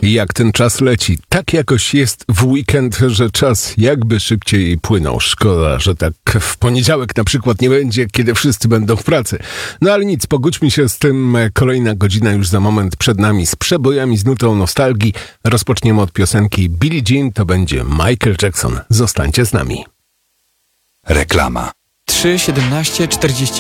Jak ten czas leci. Tak jakoś jest w weekend, że czas jakby szybciej płynął. Szkoda, że tak w poniedziałek na przykład nie będzie, kiedy wszyscy będą w pracy. No ale nic, pogódźmy się z tym. Kolejna godzina już za moment przed nami z przebojami, z nutą nostalgii. Rozpoczniemy od piosenki Billie Jean, to będzie Michael Jackson. Zostańcie z nami. Reklama. 3, 17, 40.